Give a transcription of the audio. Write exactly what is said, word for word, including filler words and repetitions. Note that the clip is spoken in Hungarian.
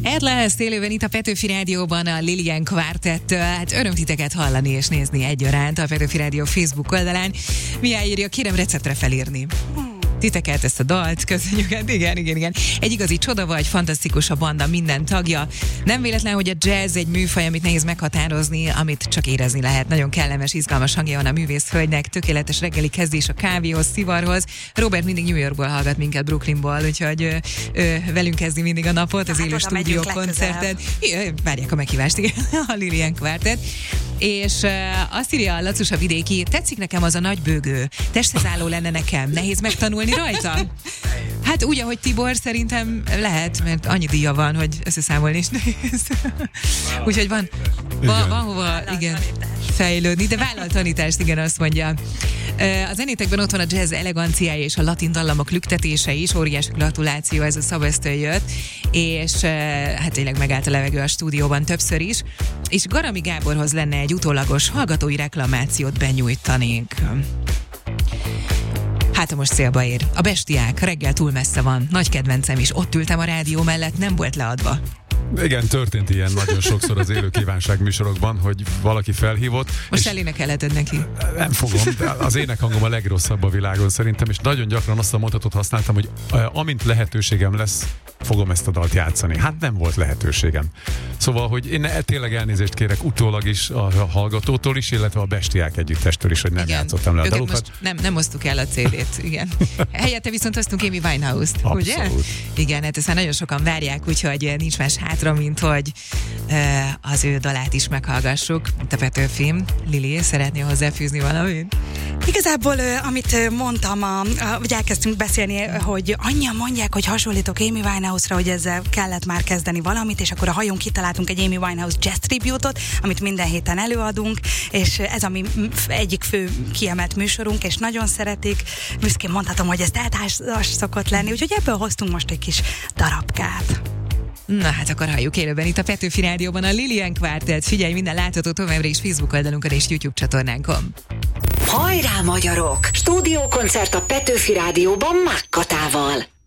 Ed lesz élőben itt a Petőfi Rádióban a Lilian Quartettől. Hát öröm titeket hallani és nézni egyaránt a Petőfi Rádió Facebook oldalán. Mihály írja, kérem receptre felírni titeket, ezt a dalt, köszönjük, hát igen, igen, igen. Egy igazi csoda vagy, fantasztikus a banda minden tagja. Nem véletlen, hogy a jazz egy műfaj, amit nehéz meghatározni, amit csak érezni lehet. Nagyon kellemes, izgalmas hangja van a művészhölgynek, tökéletes reggeli kezdés a kávéhoz, szivarhoz. Robert mindig New Yorkból hallgat minket, Brooklynból, úgyhogy ö, ö, velünk kezdi mindig a napot, az hát élő stúdió koncerten. Várják a meghívást, igen, a Lilian Quartett. És uh, azt írja a Lacusa vidéki, tetszik nekem az a nagy bőgő, testhez álló lenne nekem, nehéz megtanulni rajta? Hát úgy, ahogy Tibor, szerintem lehet, mert annyi díja van, hogy összeszámolni is nehéz. Úgyhogy van, van, van hova, igen, fejlődni, de vállalt tanítást, igen, azt mondja. A zenétekben ott van a jazz eleganciája és a latin dallamok lüktetése is, óriási gratuláció, ez a Szabesztől jött, és hát tényleg megállt a levegő a stúdióban többször is, és Garami Gáborhoz lenne egy utólagos hallgatói reklamációt benyújtanénk. Hát most célba ér. A Bestiák, reggel túl messze van. Nagy kedvencem is. Ott ültem a rádió mellett, nem volt leadva. Igen, történt ilyen nagyon sokszor az élő kívánság műsorokban, hogy valaki felhívott. Most elénekelheted neki. Nem fogom, de az énekhangom a legrosszabb a világon szerintem, és nagyon gyakran azt a mondatot használtam, hogy amint lehetőségem lesz, fogom ezt a dalt játszani. Hát nem volt lehetőségem. Szóval, hogy én tényleg elnézést kérek utólag is a hallgatótól is, illetve a Bestiák együttestől is, hogy nem igen, játszottam le a dalokat. Nem, nem osztuk el a cé dét, igen. Helyette viszont osztunk Amy Winehouse-t, ugye? Igen, hát ezt már nagyon sokan várják, úgyhogy nincs más hátra, mint hogy e, az ő dalát is meghallgassuk. Te Petőfi, Lili, szeretné hozzáfűzni valamit? Igazából, amit mondtam, a, a, hogy elkezdtünk beszélni, hogy annyian mondják, hogy hasonlítok Amy Winehouse-ra, hogy ezzel kellett már kezdeni valamit, és akkor a hajón kitaláltunk egy Amy Winehouse jazz tribute-ot, amit minden héten előadunk, és ez a mi egyik fő kiemelt műsorunk, és nagyon szeretik. Büszkén mondhatom, hogy ez teltházas szokott lenni, úgyhogy ebből hoztunk most egy kis darabkát. Na hát akkor halljuk élőben itt a Petőfi Rádióban a Lilian Quartett. Figyelj, minden látható továbbra is Facebook oldalunkon és YouTube csatornánkon. Hajrá magyarok! Stúdiókoncert a Petőfi Rádióban Mákkatával.